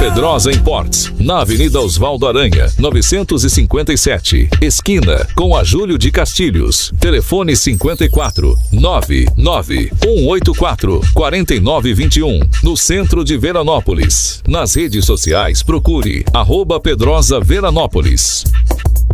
Pedrosa Imports, na Avenida Osvaldo Aranha, 957, esquina com a Júlio de Castilhos. Telefone 54 99 184 4921, no centro de Veranópolis. Nas redes sociais, procure @Pedrosa Veranópolis.